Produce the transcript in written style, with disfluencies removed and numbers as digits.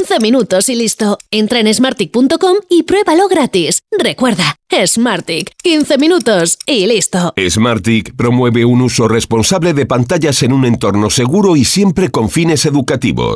15 minutos y listo. Entra en smarttick.com y pruébalo gratis. Recuerda, Smarttick, 15 minutos y listo. Smarttick promueve un uso responsable de pantallas en un entorno seguro y siempre con fines educativos.